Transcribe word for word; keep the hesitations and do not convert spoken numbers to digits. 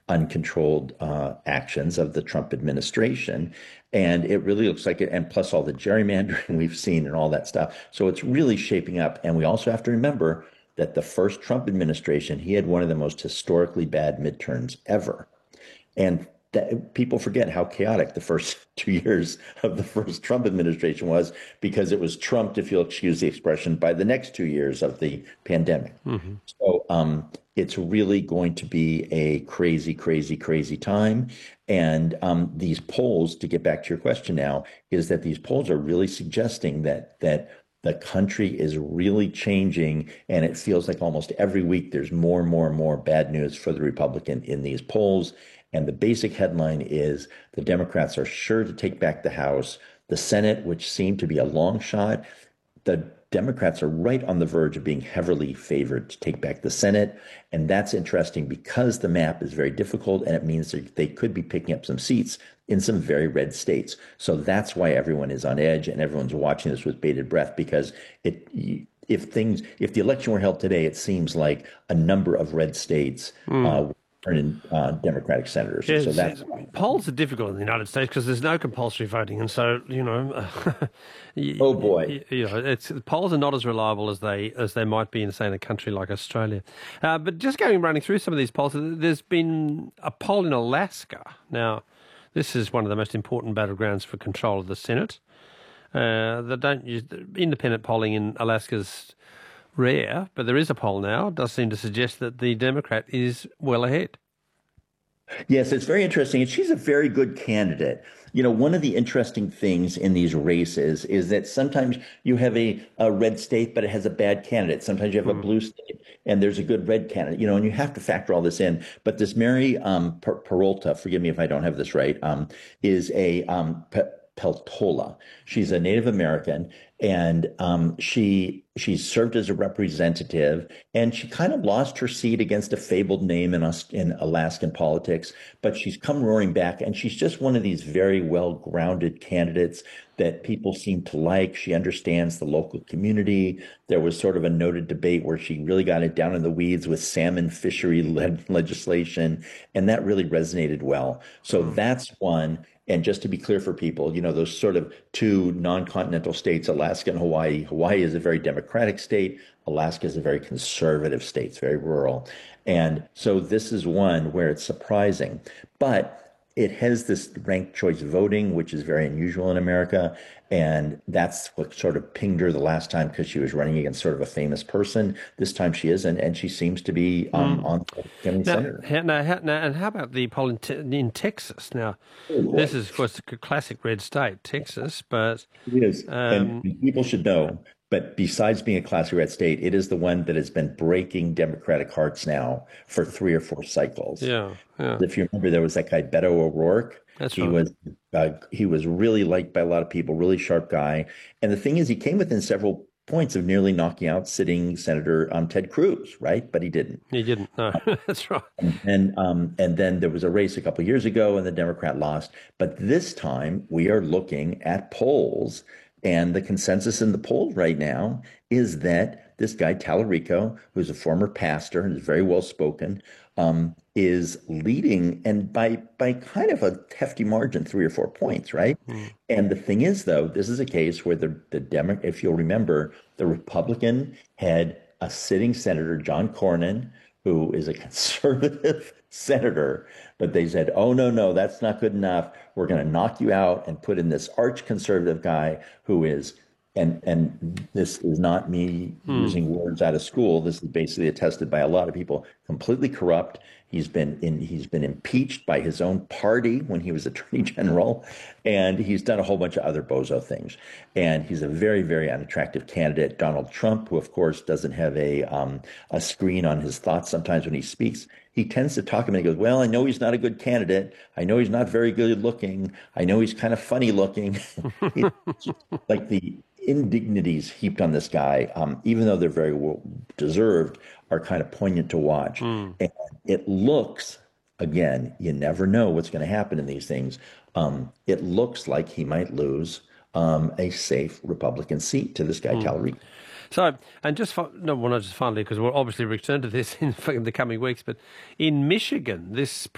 uncontrolled uh, actions of the Trump administration. And it really looks like it, and plus all the gerrymandering we've seen and all that stuff. So it's really shaping up. And we also have to remember that the first Trump administration, he had one of the most historically bad midterms ever. And that, people forget how chaotic the first two years of the first Trump administration was, because it was trumped, if you'll excuse the expression, by the next two years of the pandemic. Mm-hmm. So um, it's really going to be a crazy, crazy, crazy time. And um, these polls, to get back to your question now, is that these polls are really suggesting that that the country is really changing, and it feels like almost every week there's more and more and more bad news for the Republican in these polls. And the basic headline is the Democrats are sure to take back the House. The Senate, which seemed to be a long shot, the Democrats are right on the verge of being heavily favored to take back the Senate. And that's interesting because the map is very difficult, and it means that they could be picking up some seats in some very red states. So that's why everyone is on edge and everyone's watching this with bated breath, because it if things if the election were held today, it seems like a number of red states mm. uh, in uh, Democratic senators. Yes, so that's polls are difficult in the United States because there's no compulsory voting, and so you know, you, oh boy, you, you know, it's polls are not as reliable as they as they might be in, say, in a country like Australia. Uh, but just going running through some of these polls, there's been a poll in Alaska. Now, this is one of the most important battlegrounds for control of the Senate. Uh, they don't use independent polling in Alaska's rare, but there is a poll now. It does seem to suggest that the Democrat is well ahead. Yes, it's very interesting. And she's a very good candidate. You know, one of the interesting things in these races is that sometimes you have a, a red state, but it has a bad candidate. Sometimes you have mm. a blue state and there's a good red candidate, you know, and you have to factor all this in. But this Mary um, per- Peralta, forgive me if I don't have this right, um, is a um, Pe- Peltola. She's a Native American, and um, she she served as a representative, and she kind of lost her seat against a fabled name in, us, in Alaskan politics, but she's come roaring back, and she's just one of these very well-grounded candidates that people seem to like. She understands the local community. There was sort of a noted debate where she really got it down in the weeds with salmon fishery le- legislation, and that really resonated well. So that's one. And just to be clear for people, you know, those sort of two non-continental states, Alaska and Hawaii. Hawaii is a very democratic state. Alaska is a very conservative state. It's very rural. And so this is one where it's surprising. But it has this ranked choice voting, which is very unusual in America. And that's what sort of pinged her the last time, because she was running against sort of a famous person. This time she isn't, and she seems to be um, mm. on getting senator. Now, now, now, and how about the poll in, te- in Texas? Now, oh, this is, of course, a classic red state, Texas, but... It is, um, and people should know. But besides being a classic red state, it is the one that has been breaking Democratic hearts now for three or four cycles. Yeah, yeah. If you remember, there was that guy Beto O'Rourke. That's he right. was uh, he was really liked by a lot of people, really sharp guy. And the thing is, he came within several points of nearly knocking out sitting Senator um, Ted Cruz, right? But he didn't. He didn't. No, that's right. And and, um, and then there was a race a couple of years ago, and the Democrat lost. But this time, we are looking at polls. And the consensus in the polls right now is that this guy, Tallarico, who's a former pastor and is very well spoken, um, is leading, and by by kind of a hefty margin, three or four points, right? Mm. And the thing is, though, this is a case where the, the Demo- if you'll remember, the Republican had a sitting senator, John Cornyn, who is a conservative senator, but they said, oh, no, no, that's not good enough. We're going to knock you out and put in this arch conservative guy who is, and and this is not me hmm. using words out of school. This is basically attested by a lot of people, completely corrupt. He's been in, he's been impeached by his own party when he was attorney general, and he's done a whole bunch of other bozo things. And he's a very, very unattractive candidate. Donald Trump, who of course doesn't have a um, a screen on his thoughts sometimes when he speaks, he tends to talk him and he goes, well, I know he's not a good candidate. I know he's not very good looking. I know he's kind of funny looking. Like the indignities heaped on this guy, um, even though they're very well deserved, are kind of poignant to watch. Mm. And it looks, again, you never know what's going to happen in these things. Um, it looks like he might lose um, a safe Republican seat to this guy, mm. Tallarico. So, and just for, no, well, not just finally, because we'll obviously return to this in the coming weeks, but in Michigan, this